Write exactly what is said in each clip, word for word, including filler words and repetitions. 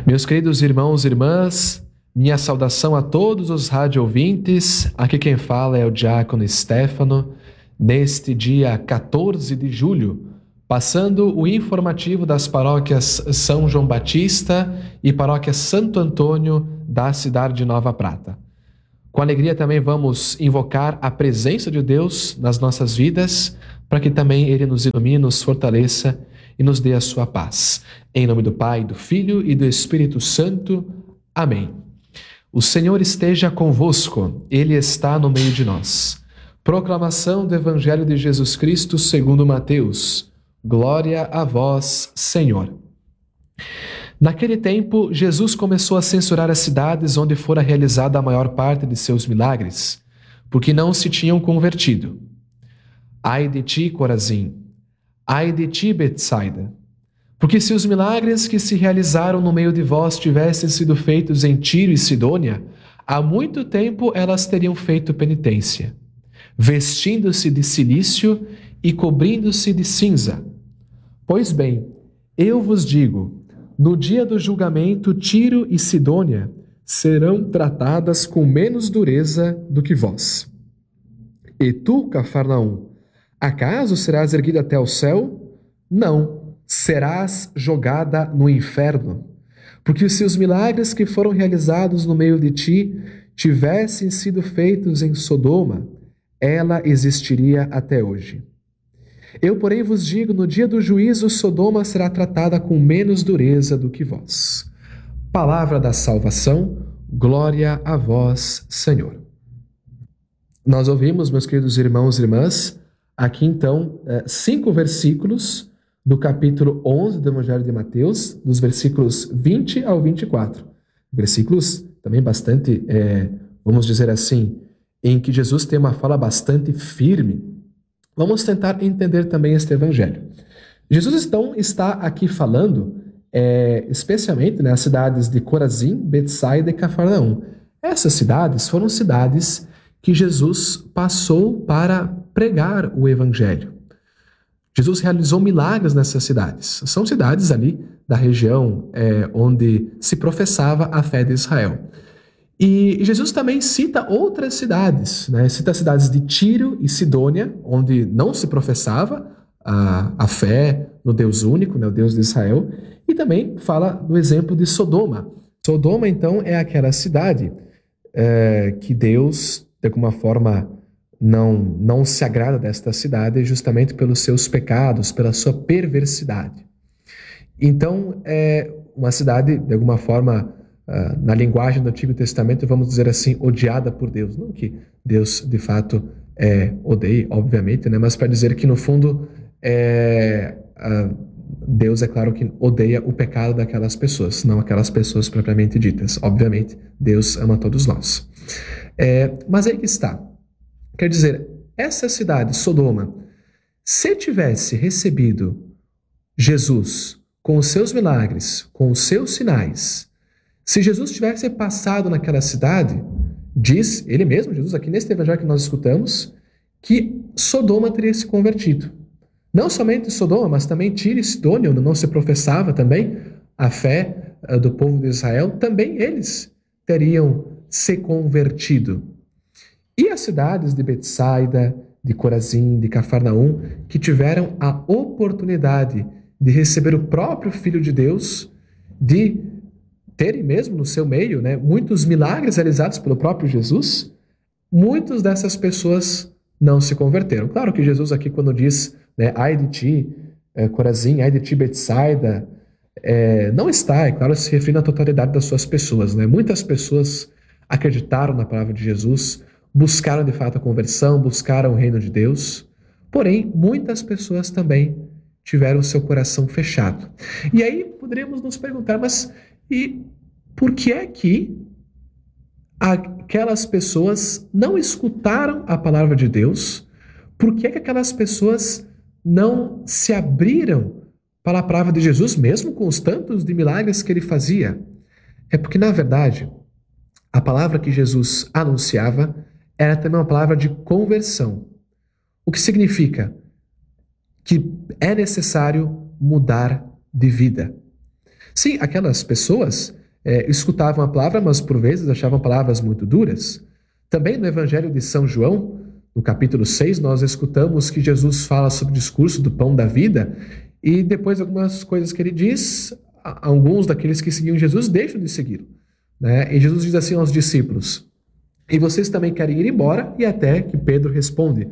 Meus queridos irmãos e irmãs, minha saudação a todos os rádio ouvintes. Aqui quem fala é o diácono Stefano, neste dia quatorze de julho, passando o informativo das paróquias São João Batista e paróquia Santo Antônio da cidade de Nova Prata. Com alegria também vamos invocar a presença de Deus nas nossas vidas, para que também Ele nos ilumine, nos fortaleça e nos dê a sua paz. Em nome do Pai, do Filho e do Espírito Santo. Amém. O Senhor esteja convosco, Ele está no meio de nós. Proclamação do Evangelho de Jesus Cristo segundo Mateus. Glória a vós, Senhor. Naquele tempo, Jesus começou a censurar as cidades onde fora realizada a maior parte de seus milagres, porque não se tinham convertido. Ai de ti, Corazim! Ai de ti, Betsaida! Porque se os milagres que se realizaram no meio de vós tivessem sido feitos em Tiro e Sidônia, há muito tempo elas teriam feito penitência, vestindo-se de cilício e cobrindo-se de cinza. Pois bem, eu vos digo, no dia do julgamento, Tiro e Sidônia serão tratadas com menos dureza do que vós. E tu, Cafarnaum, acaso serás erguida até o céu? Não, serás jogada no inferno. Porque se os milagres que foram realizados no meio de ti tivessem sido feitos em Sodoma, ela existiria até hoje. Eu, porém, vos digo, no dia do juízo, Sodoma será tratada com menos dureza do que vós. Palavra da salvação, glória a vós, Senhor. Nós ouvimos, meus queridos irmãos e irmãs, aqui então, cinco versículos do capítulo onze do Evangelho de Mateus, dos versículos vinte ao vinte e quatro. Versículos também bastante, é, vamos dizer assim, em que Jesus tem uma fala bastante firme. Vamos tentar entender também este Evangelho. Jesus então está aqui falando, é, especialmente nas cidades de Corazim, Betsaida e Cafarnaum. Essas cidades foram cidades que Jesus passou para pregar o Evangelho. Jesus realizou milagres nessas cidades. São cidades ali da região é, onde se professava a fé de Israel. E Jesus também cita outras cidades, né? Cita as cidades de Tiro e Sidônia, onde não se professava a, a fé no Deus único, né? O Deus de Israel, e também fala do exemplo de Sodoma. Sodoma, então, é aquela cidade é, que Deus, de alguma forma, não, não se agrada desta cidade justamente pelos seus pecados, pela sua perversidade. Então, é uma cidade, de alguma forma, Uh, na linguagem do Antigo Testamento, vamos dizer assim, odiada por Deus. Não que Deus, de fato, é, odeie, obviamente, né? Mas para dizer que, no fundo, é, uh, Deus, é claro que odeia o pecado daquelas pessoas, não aquelas pessoas propriamente ditas. Obviamente, Deus ama todos nós. É, mas aí que está. Quer dizer, essa cidade, Sodoma, se tivesse recebido Jesus com os seus milagres, com os seus sinais, se Jesus tivesse passado naquela cidade, diz ele mesmo, Jesus, aqui neste evangelho que nós escutamos, que Sodoma teria se convertido. Não somente Sodoma, mas também Tiro e Sidônia, onde não se professava também a fé do povo de Israel, também eles teriam se convertido. E as cidades de Betsaida, de Corazim, de Cafarnaum, que tiveram a oportunidade de receber o próprio Filho de Deus, de terem mesmo no seu meio, né, muitos milagres realizados pelo próprio Jesus, muitas dessas pessoas não se converteram. Claro que Jesus aqui, quando diz, né, ai de ti, é, Corazim, ai de ti, Betsaida, é, não está, é claro, se referindo à totalidade das suas pessoas. Né? Muitas pessoas acreditaram na palavra de Jesus, buscaram de fato a conversão, buscaram o reino de Deus, porém, muitas pessoas também tiveram o seu coração fechado. E aí poderíamos nos perguntar, mas e por que é que aquelas pessoas não escutaram a palavra de Deus? Por que é que aquelas pessoas não se abriram para a palavra de Jesus, mesmo com os tantos de milagres que ele fazia? É porque, na verdade, a palavra que Jesus anunciava era também uma palavra de conversão. O que significa que é necessário mudar de vida. Sim, aquelas pessoas é, escutavam a palavra, mas por vezes achavam palavras muito duras. Também no Evangelho de São João, no capítulo seis, nós escutamos que Jesus fala sobre o discurso do pão da vida e depois algumas coisas que ele diz, alguns daqueles que seguiam Jesus deixam de segui-lo, né? E Jesus diz assim aos discípulos: e vocês também querem ir embora? E até que Pedro responde: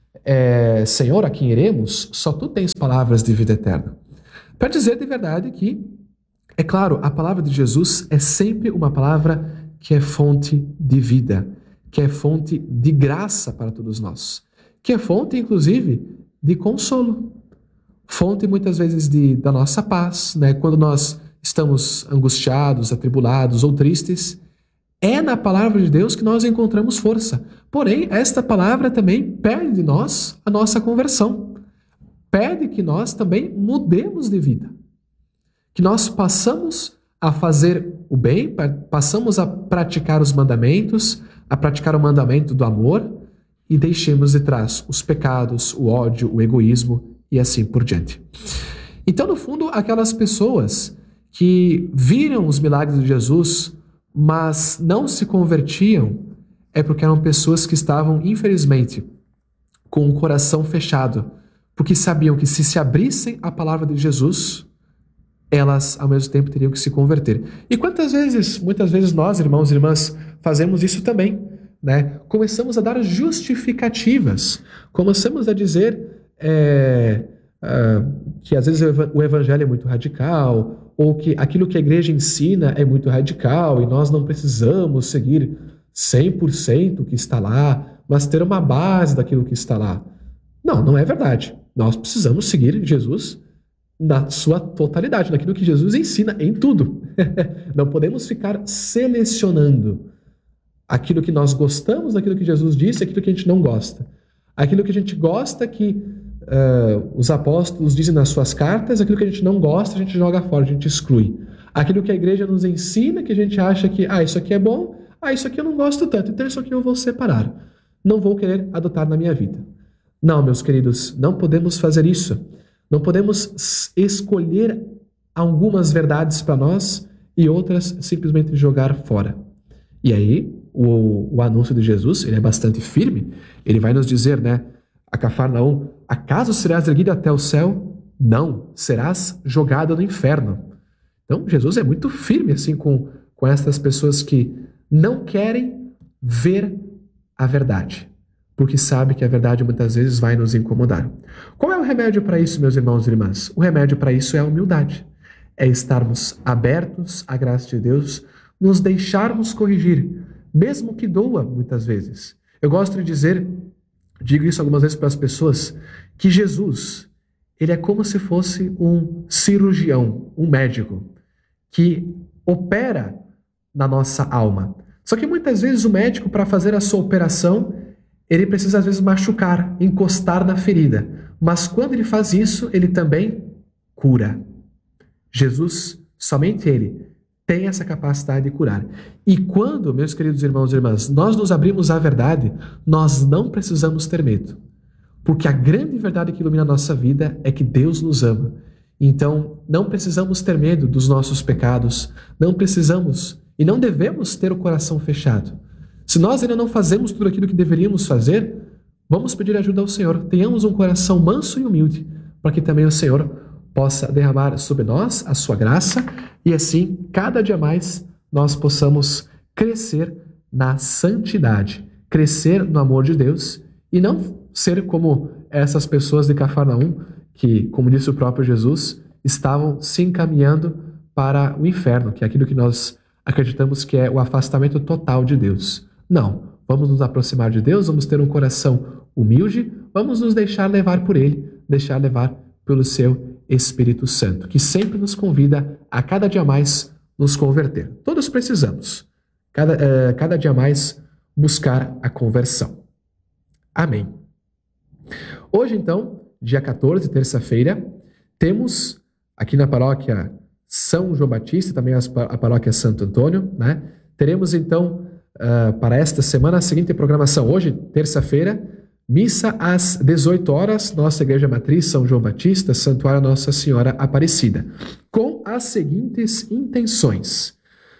é, Senhor, a quem iremos? Só tu tens palavras de vida eterna. Para dizer de verdade que, é claro, a palavra de Jesus é sempre uma palavra que é fonte de vida, que é fonte de graça para todos nós, que é fonte, inclusive, de consolo, fonte muitas vezes de, da nossa paz, né? Quando nós estamos angustiados, atribulados ou tristes, é na palavra de Deus que nós encontramos força. Porém, esta palavra também pede de nós a nossa conversão. Pede que nós também mudemos de vida. Que nós passamos a fazer o bem, passamos a praticar os mandamentos, a praticar o mandamento do amor e deixemos de trás os pecados, o ódio, o egoísmo e assim por diante. Então, no fundo, aquelas pessoas que viram os milagres de Jesus, mas não se convertiam, é porque eram pessoas que estavam, infelizmente, com o coração fechado, porque sabiam que se se abrissem à palavra de Jesus, elas, ao mesmo tempo, teriam que se converter. E quantas vezes, muitas vezes nós, irmãos e irmãs, fazemos isso também, né? Começamos a dar justificativas, começamos a dizer é, uh, que às vezes o evangelho é muito radical, ou que aquilo que a igreja ensina é muito radical e nós não precisamos seguir cem por cento o que está lá, mas ter uma base daquilo que está lá. Não, não é verdade. Nós precisamos seguir Jesus na sua totalidade, naquilo que Jesus ensina em tudo. Não podemos ficar selecionando aquilo que nós gostamos daquilo que Jesus disse e aquilo que a gente não gosta. Aquilo que a gente gosta que Uh, os apóstolos dizem nas suas cartas, aquilo que a gente não gosta, a gente joga fora, a gente exclui. Aquilo que a igreja nos ensina, que a gente acha que, ah, isso aqui é bom, ah, isso aqui eu não gosto tanto, então isso aqui eu vou separar. Não vou querer adotar na minha vida. Não, meus queridos, não podemos fazer isso. Não podemos escolher algumas verdades para nós e outras simplesmente jogar fora. E aí, o, o anúncio de Jesus, ele é bastante firme, ele vai nos dizer, né, a Cafarnaum: acaso serás erguido até o céu? Não, serás jogado no inferno. Então, Jesus é muito firme assim com, com essas pessoas que não querem ver a verdade, porque sabe que a verdade muitas vezes vai nos incomodar. Qual é o remédio para isso, meus irmãos e irmãs? O remédio para isso é a humildade. É estarmos abertos à graça de Deus, nos deixarmos corrigir, mesmo que doa muitas vezes. Eu gosto de dizer, digo isso algumas vezes para as pessoas, que Jesus, ele é como se fosse um cirurgião, um médico, que opera na nossa alma. Só que muitas vezes o médico, para fazer a sua operação, ele precisa às vezes machucar, encostar na ferida. Mas quando ele faz isso, ele também cura. Jesus, somente ele, tem essa capacidade de curar. E quando, meus queridos irmãos e irmãs, nós nos abrimos à verdade, nós não precisamos ter medo. Porque a grande verdade que ilumina a nossa vida é que Deus nos ama. Então, não precisamos ter medo dos nossos pecados, não precisamos e não devemos ter o coração fechado. Se nós ainda não fazemos tudo aquilo que deveríamos fazer, vamos pedir ajuda ao Senhor. Tenhamos um coração manso e humilde, para que também o Senhor possa derramar sobre nós a sua graça e assim, cada dia mais, nós possamos crescer na santidade, crescer no amor de Deus e não ser como essas pessoas de Cafarnaum que, como disse o próprio Jesus, estavam se encaminhando para o inferno, que é aquilo que nós acreditamos que é o afastamento total de Deus. Não, vamos nos aproximar de Deus, vamos ter um coração humilde, vamos nos deixar levar por Ele, deixar levar pelo Seu Espírito Santo, que sempre nos convida a cada dia mais nos converter. Todos precisamos, cada, uh, cada dia mais, buscar a conversão. Amém. Hoje, então, dia quatorze, terça-feira, temos aqui na paróquia São João Batista, também a paróquia Santo Antônio, né? Teremos, então, uh, para esta semana a seguinte programação. Hoje, terça-feira, Missa às dezoito horas, nossa Igreja Matriz São João Batista, Santuário Nossa Senhora Aparecida, com as seguintes intenções.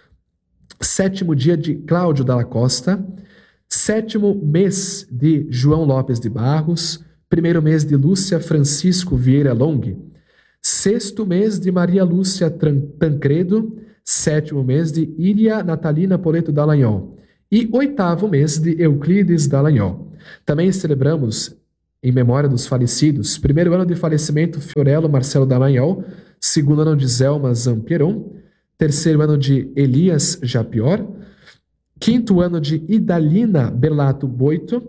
Sétimo dia de Cláudio Dalla Costa, sétimo mês de João Lopes de Barros, primeiro mês de Lúcia Francisco Vieira Long, sexto mês de Maria Lúcia Tancredo, sétimo mês de Iria Natalina Poleto Dallagnol e oitavo mês de Euclides Dallagnol. Também celebramos, em memória dos falecidos, primeiro ano de falecimento Fiorello Marcelo Dallagnol, segundo ano de Zelma Zampieron, terceiro ano de Elias Japior, quinto ano de Idalina Berlato Boito,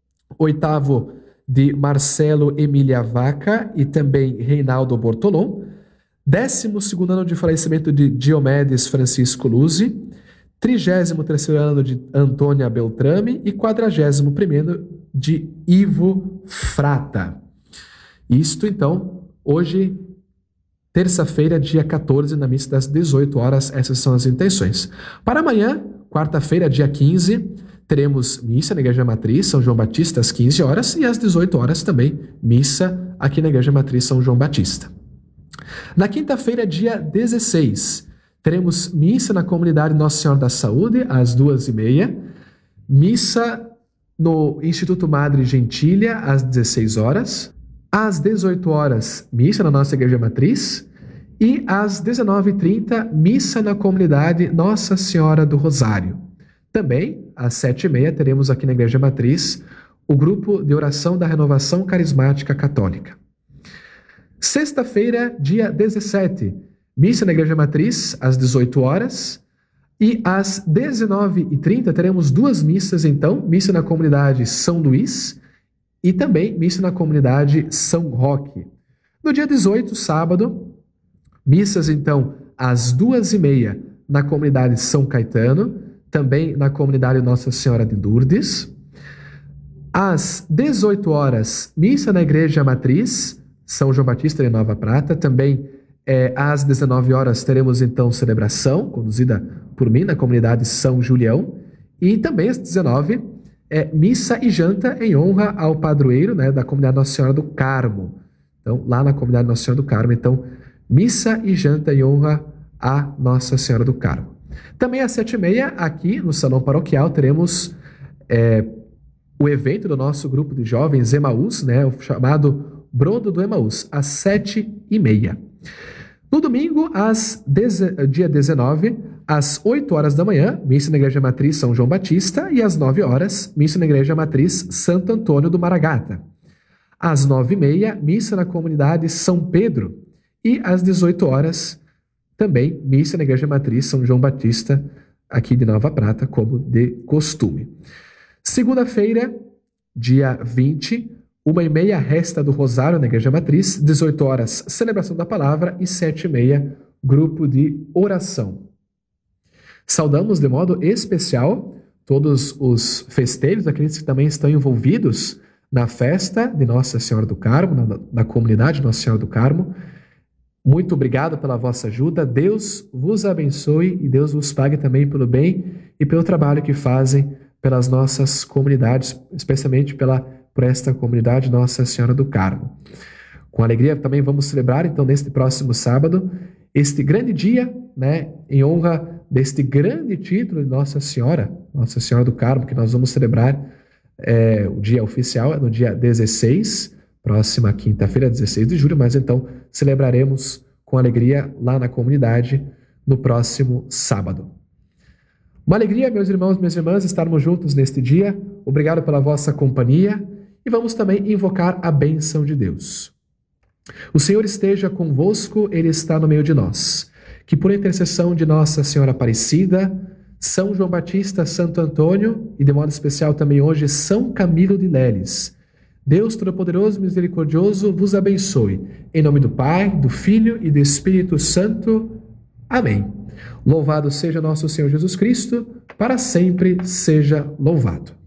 oitavo de Marcelo Emília Vaca e também Reinaldo Bortolom, décimo segundo ano de falecimento de Diomedes Francisco Luzzi, trigésimo terceiro ano de Antônia Beltrame e quadragésimo primeiro de Ivo Frata. Isto, então, hoje, terça-feira, dia quatorze, na missa das dezoito horas, essas são as intenções. Para amanhã, quarta-feira, dia quinze, teremos missa na Igreja Matriz São João Batista às quinze horas e às dezoito horas também missa aqui na Igreja Matriz São João Batista. Na quinta-feira, dia dezesseis, teremos missa na comunidade Nossa Senhora da Saúde às duas e meia, missa no Instituto Madre Gentília às dezesseis horas, às dezoito horas, missa na nossa Igreja Matriz e às dezenove e trinta, missa na comunidade Nossa Senhora do Rosário. Também, às sete e meia, teremos aqui na Igreja Matriz o grupo de oração da Renovação Carismática Católica. Sexta-feira, dia dezessete, missa na Igreja Matriz às dezoito horas e às dezenove e trinta teremos duas missas, então, missa na comunidade São Luís e também missa na comunidade São Roque. No dia dezoito, sábado, missas, então, às duas e meia na comunidade São Caetano, também na comunidade Nossa Senhora de Lourdes. Às dezoito horas, missa na Igreja Matriz São João Batista de Nova Prata. Também é, às dezenove horas teremos então celebração, conduzida por mim na comunidade São Julião. E também às dezenove, é, missa e janta em honra ao padroeiro, né, da comunidade Nossa Senhora do Carmo. Então, lá na comunidade Nossa Senhora do Carmo, então, missa e janta em honra a Nossa Senhora do Carmo. Também às sete e meia, aqui no Salão Paroquial, teremos é, o evento do nosso grupo de jovens Emaús, né, o chamado Brodo do Emaús, às sete e meia. No domingo, às deze... dia dezenove, às oito horas da manhã, missa na Igreja Matriz São João Batista e às nove horas, missa na Igreja Matriz Santo Antônio do Maragata. Às nove e meia, missa na comunidade São Pedro e às dezoito horas, também missa na Igreja Matriz São João Batista, aqui de Nova Prata, como de costume. Segunda-feira, dia vinte, uma e meia, resta do Rosário na Igreja Matriz, dezoito horas, celebração da palavra e sete e meia, grupo de oração. Saudamos de modo especial todos os festeiros, aqueles que também estão envolvidos na festa de Nossa Senhora do Carmo, na, na comunidade Nossa Senhora do Carmo. Muito obrigado pela vossa ajuda, Deus vos abençoe e Deus vos pague também pelo bem e pelo trabalho que fazem pelas nossas comunidades, especialmente pela, por esta comunidade Nossa Senhora do Carmo. Com alegria também vamos celebrar, então, neste próximo sábado, este grande dia, né, em honra deste grande título de Nossa Senhora, Nossa Senhora do Carmo, que nós vamos celebrar, é, o dia oficial é no dia dezesseis, próxima quinta-feira, dezesseis de julho, mas então celebraremos com alegria lá na comunidade no próximo sábado. Uma alegria, meus irmãos e minhas irmãs, estarmos juntos neste dia. Obrigado pela vossa companhia e vamos também invocar a bênção de Deus. O Senhor esteja convosco, Ele está no meio de nós. Que por intercessão de Nossa Senhora Aparecida, São João Batista, Santo Antônio e de modo especial também hoje São Camilo de Leles, Deus Todo-Poderoso e Misericordioso vos abençoe. Em nome do Pai, do Filho e do Espírito Santo. Amém. Louvado seja nosso Senhor Jesus Cristo, para sempre seja louvado.